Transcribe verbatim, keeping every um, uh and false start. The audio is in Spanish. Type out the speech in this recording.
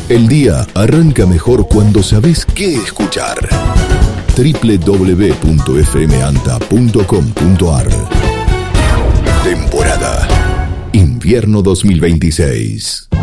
El día arranca mejor cuando sabes qué escuchar. doble u doble u doble u punto f m anta punto com punto a r. Temporada Invierno dos mil veintiséis.